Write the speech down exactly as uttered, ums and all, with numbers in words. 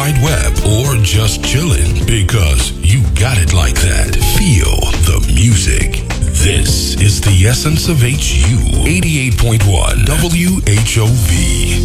Wide Web or just chillin', because you got it like that. Feel the music. This is the essence of H U eighty-eight point one W H O V.